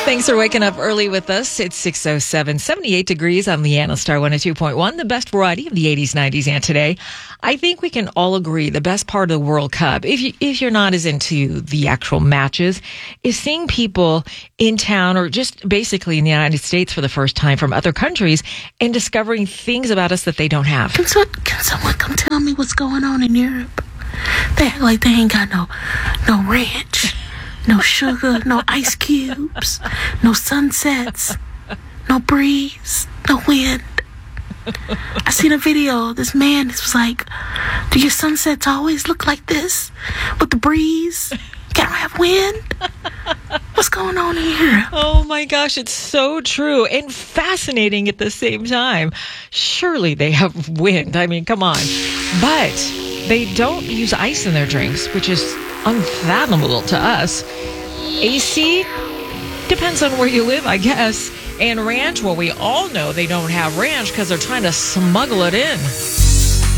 Thanks for waking up early with us. It's 6:07, 78 degrees on Leanna Star 102.1, the best variety of the 80s, 90s, and today. I think we can all agree the best part of the World Cup, if you're not as into the actual matches, is seeing people in town or just basically in the United States for the first time from other countries and discovering things about us that they don't have. Can someone come tell me what's going on in Europe? They act like they ain't got no ranch. No sugar, no ice cubes, no sunsets, no breeze, no wind. I seen a video. This man was like, do your sunsets always look like this? With the breeze? You don't have wind? What's going on here? Oh my gosh, it's so true and fascinating at the same time. Surely they have wind. I mean, come on. But they don't use ice in their drinks, which is unfathomable to us. AC depends on where you live, I guess. And ranch, well, we all know they don't have ranch because they're trying to smuggle it in.